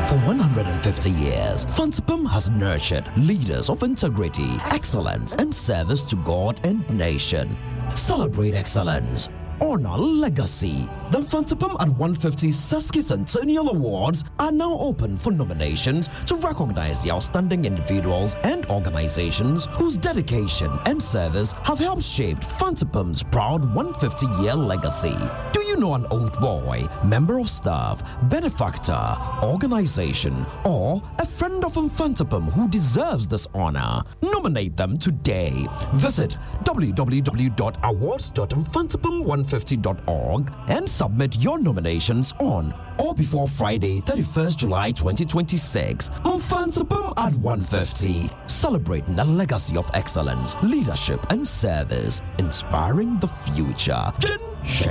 For 150 years, Fantipum has nurtured leaders of integrity, excellence, and service to God and nation. Celebrate excellence. Honor legacy. The Fantipum at 150 Sesquicentennial Awards are now open for nominations to recognize the outstanding individuals and organizations whose dedication and service have helped shape Fantipum's proud 150-year legacy. Do you know an old boy, member of staff, benefactor, organization, or a friend of Fantipum who deserves this honor? Nominate them today. Visit www.awards.fantipum150.org and submit your nominations on or before Friday, 31st July 2026. Fantipum at 150, celebrating a legacy of excellence, leadership, and service, inspiring the future.